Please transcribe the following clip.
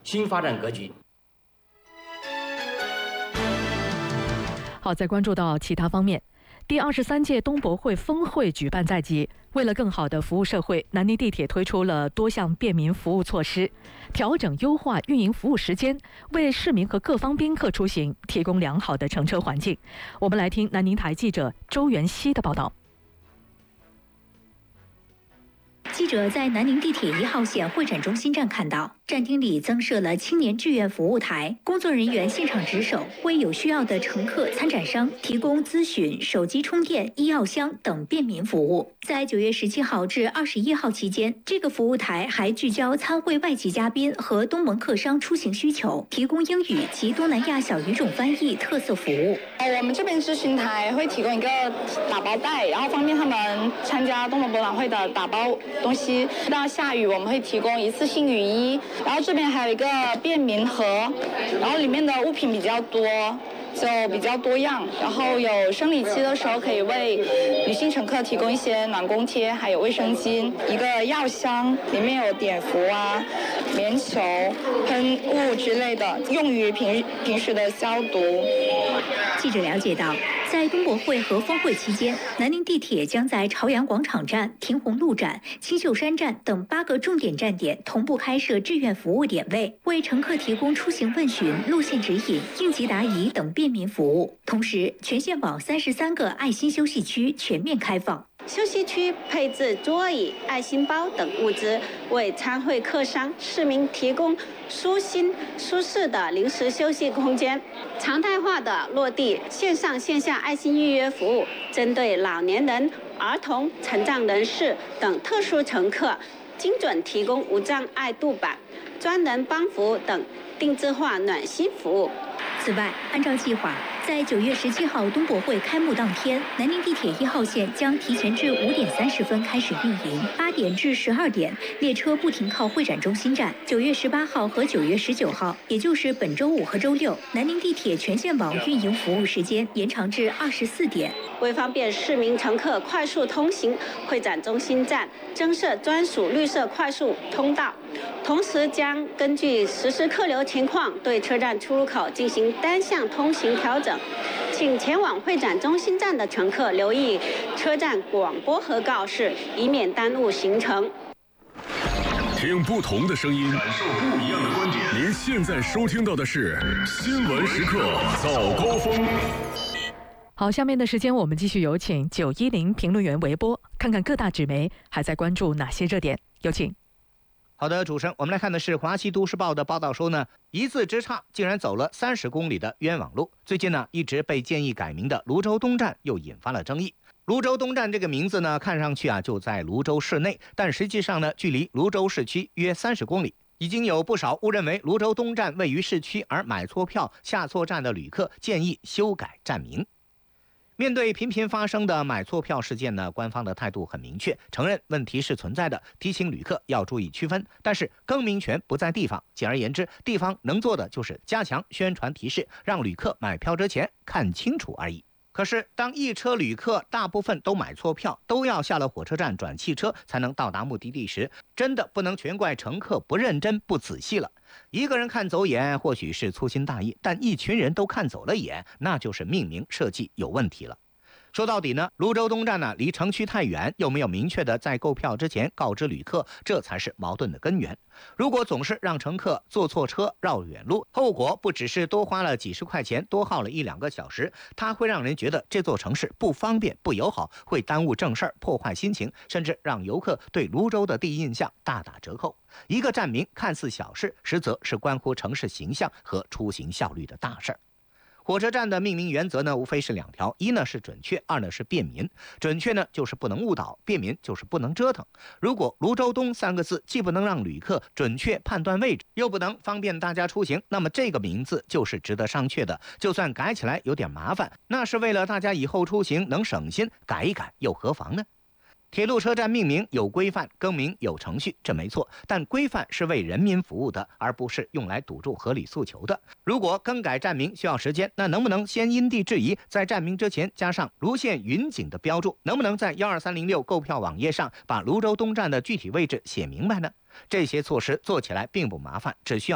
新发展格局。 好，再关注到其他方面。第23届东博会峰会举办在即，为了更好地服务社会，南宁地铁推出了多项便民服务措施，调整优化运营服务时间，为市民和各方宾客出行提供良好的乘车环境。我们来听南宁台记者周元熙的报道。 记者在南宁地铁1号线会展中心站看到，站厅里增设了青年志愿服务台，工作人员现场值守，为有需要的乘客、参展商提供咨询、手机充电、医药箱等便民服务。在9月17号至21号期间，这个服务台还聚焦参会外籍嘉宾和东盟客商出行需求，提供英语及东南亚小语种翻译特色服务。 我们这边咨询台会提供一个打包袋，然后方便他们参加东盟博览会的打包东西。到下雨我们会提供一次性雨衣，然后这边还有一个便民盒，然后里面的物品比较多，就比较多样。然后有生理期的时候可以为女性乘客提供一些暖宫贴，还有卫生巾，一个药箱，里面有碘伏啊、棉球、喷雾之类的，用于平时的消毒。 记者了解到，在东博会和峰会期间，南宁地铁将在朝阳广场站、亭红路站、青秀山站等8个重点站点同步开设志愿服务点位，为乘客提供出行问询、路线指引、应急答疑等便民服务。同时，全线网33个爱心休息区全面开放。 休息区配置桌椅、爱心包等物资，为参会客商、市民提供舒心、舒适的临时休息空间。常态化的落地线上线下爱心预约服务，针对老年人、儿童、残障人士等特殊乘客，精准提供无障碍度板、专人帮扶等定制化暖心服务。 此外，按照计划，在9月17号东博会开幕当天，南宁地铁1号线将提前至5点30分开始运营，8点至12点列车不停靠会展中心站。9月18号和9月19号，也就是本周5和周六，南宁地铁全线网运营服务时间延长至24点。 为方便市民乘客快速通行，会展中心站增设专属绿色快速通道，同时将根据实时客流情况对车站出入口进行单向通行调整。请前往会展中心站的乘客留意车站广播和告示，以免耽误行程。 听不同的声音，感受不一样的观点。您现在收听到的是新闻时刻早高峰。 好，下面的时间我们继续有请910评论员韦波，看看各大纸媒还在关注哪些热点。有请。 好的，主持人，我们来看的是华西都市报的报道说呢，一字之差竟然走了30公里的冤枉路。最近呢，一直被建议改名的泸州东站又引发了争议。泸州东站这个名字呢，看上去就在泸州市内，但实际上呢，距离泸州市区约30公里。已经有不少误认为泸州东站位于市区而买错票下错站的旅客建议修改站名。面对频频发生的买错票事件呢，官方的态度很明确，承认问题是存在的，提醒旅客要注意区分，但是更名权不在地方。简而言之，地方能做的就是加强宣传提示，让旅客买票之前看清楚而已。可是当一车旅客大部分都买错票，都要下了火车站转汽车才能到达目的地时，真的不能全怪乘客不认真不仔细了。一个人看走眼或许是粗心大意，但一群人都看走了眼，那就是命名设计有问题了。说到底呢，泸州东站呢离城区太远，又没有明确的在购票之前告知旅客，这才是矛盾的根源。如果总是让乘客坐错车绕远路，后果不只是多花了几十块钱，多耗了1-2个小时，它会让人觉得这座城市不方便不友好，会耽误正事儿，破坏心情，甚至让游客对泸州的第一印象大打折扣。一个站名看似小事，实则是关乎城市形象和出行效率的大事儿。火车站的命名原则呢，无非是2条，一呢是准确，二呢是便民。准确呢就是不能误导，便民就是不能折腾。如果泸州东3个字既不能让旅客准确判断位置，又不能方便大家出行，那么这个名字就是值得商榷的。就算改起来有点麻烦，那是为了大家以后出行能省心，改一改又何妨呢？铁路车站命名有规范，更名有程序，这没错，但规范是为人民服务的，而不是用来堵住合理诉求的。如果更改站名需要时间，那能不能先因地制宜，在站名之前加上如线云锦的标注？能不能在12306购票网页上把泸州东站的具体位置写明白呢？这些措施做起来并不麻烦，只需要